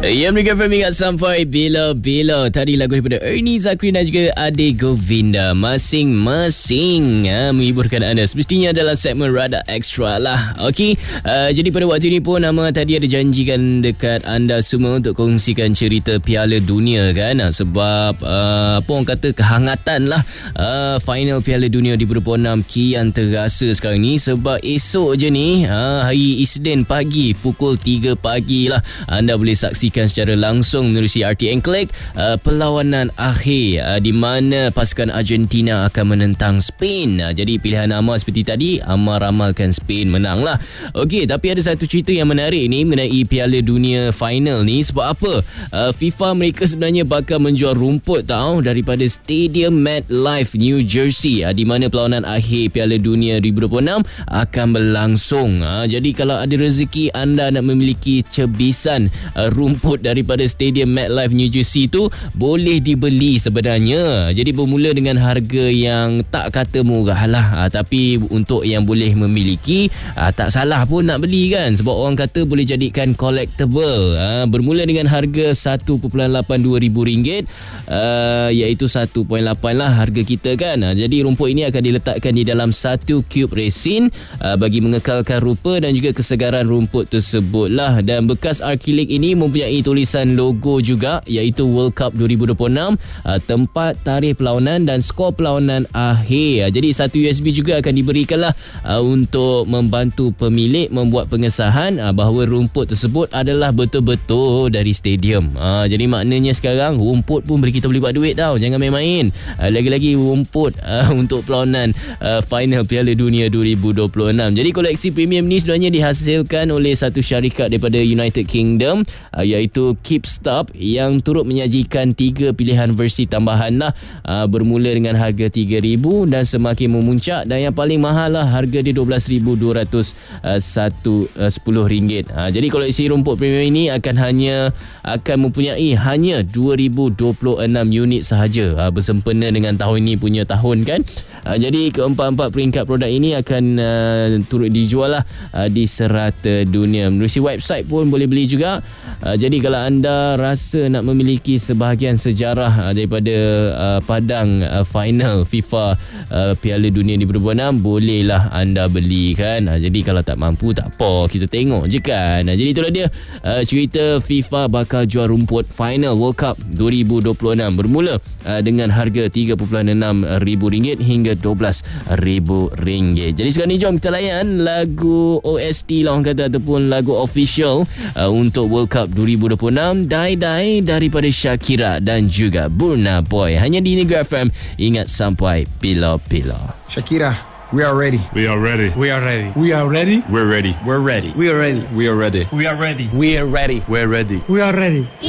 Yang mereka ingat sampai bila-bila. Tadi lagu daripada Ernie Zakri dan juga Ade Govinda. Masing-masing menghiburkan anda. Semestinya adalah segmen Rada Extra lah. Okey, jadi pada waktu ini pun Nama tadi ada janjikan dekat anda semua untuk kongsikan cerita Piala Dunia kan. Sebab apa orang kata kehangatan lah final Piala Dunia di 2026 kian terasa sekarang ni. Sebab esok je ni hari Isnin pagi pukul 3 pagi lah anda boleh saksikan secara langsung menerusi RTN Click perlawanan akhir di mana pasukan Argentina akan menentang Spain. Jadi pilihan Amar seperti tadi, Amar ramalkan Spain menang lah. Okey, tapi ada satu cerita yang menarik ni mengenai Piala Dunia final ni. Sebab apa? FIFA mereka sebenarnya bakal menjual rumput tau daripada Stadium MetLife New Jersey di mana perlawanan akhir Piala Dunia 2026 akan berlangsung. Jadi kalau ada rezeki anda nak memiliki cebisan rumput daripada Stadium MetLife New Jersey tu boleh dibeli sebenarnya. Jadi bermula dengan harga yang tak kata murah lah, tapi untuk yang boleh memiliki tak salah pun nak beli kan. Sebab orang kata boleh jadikan collectible. Bermula dengan harga RM1.82,000 iaitu 1.8 lah harga kita kan. Jadi rumput ini akan diletakkan di dalam satu cube resin bagi mengekalkan rupa dan juga kesegaran rumput tersebut lah. Dan bekas akrilik ini mempunyai tulisan logo juga iaitu World Cup 2026, tempat, tarikh perlawanan dan skor perlawanan akhir. Jadi satu USB juga akan diberikan lah untuk membantu pemilik membuat pengesahan bahawa rumput tersebut adalah betul-betul dari stadium. Jadi maknanya sekarang rumput pun kita boleh buat duit tau. Jangan main-main. Lagi-lagi rumput untuk perlawanan final Piala Dunia 2026. Jadi koleksi premium ni sebenarnya dihasilkan oleh satu syarikat daripada United Kingdom iaitu Keepstop yang turut menyajikan 3 pilihan versi tambahan lah, bermula dengan harga RM3,000 dan semakin memuncak, dan yang paling mahal lah harga dia RM12,210. Jadi koleksi rumput premium ini akan mempunyai hanya 2026 unit sahaja bersempena dengan tahun ini punya tahun kan. Jadi keempat-empat peringkat produk ini akan turut dijual lah di serata dunia. Menerusi website pun boleh beli juga. Jadi kalau anda rasa nak memiliki sebahagian sejarah daripada padang final FIFA Piala Dunia di 2026, bolehlah anda beli kan. Jadi kalau tak mampu tak apa, kita tengok je kan. Jadi itulah dia cerita FIFA bakal jual rumput final World Cup 2026 bermula dengan harga RM3.6,000 hingga RM12,000. Jadi sekarang ni jom kita layan lagu OST lah orang kata, ataupun lagu official untuk World Cup 2026, Die Die daripada Shakira dan juga Burna Boy, hanya di Negeri FM. Ingat sampai bila-bila. Shakira, we are ready. We are ready. We are ready. We are ready. We're ready. We're ready. We are ready. We are ready. We are ready. We are ready. We're ready. We are ready. We are ready.